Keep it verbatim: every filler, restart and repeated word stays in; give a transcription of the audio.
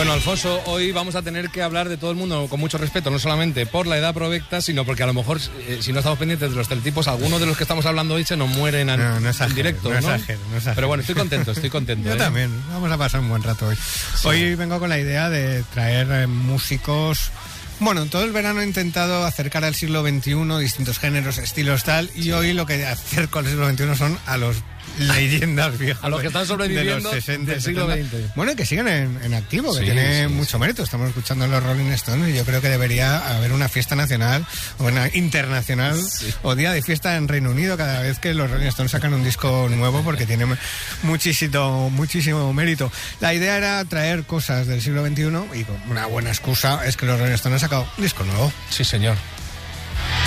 Bueno, Alfonso, hoy vamos a tener que hablar de todo el mundo con mucho respeto, no solamente por la edad provecta, sino porque a lo mejor, eh, si no estamos pendientes de los teletipos, algunos de los que estamos hablando hoy se nos mueren en, no, no exagero, en directo, no, ¿no? exagero, no exagero. Pero bueno, estoy contento, estoy contento. Yo ¿eh? también, vamos a pasar un buen rato hoy. Sí. Hoy vengo con la idea de traer eh, músicos... Bueno, todo el verano he intentado acercar al siglo veintiuno distintos géneros, estilos tal, y sí. Hoy lo que acerco al siglo veintiuno son a los leyendas viejas. A los que están sobreviviendo de los sesenta, del siglo veinte. Bueno, y que siguen en, en activo, que sí, tiene sí, mucho sí. mérito. Estamos escuchando los Rolling Stones y yo creo que debería haber una fiesta nacional o una internacional sí. o día de fiesta en Reino Unido cada vez que los Rolling Stones sacan un disco nuevo, porque tiene muchísimo, muchísimo mérito. La idea era traer cosas del siglo veintiuno y con una buena excusa es que los Rolling Stones han sacado un disco nuevo. Sí, señor.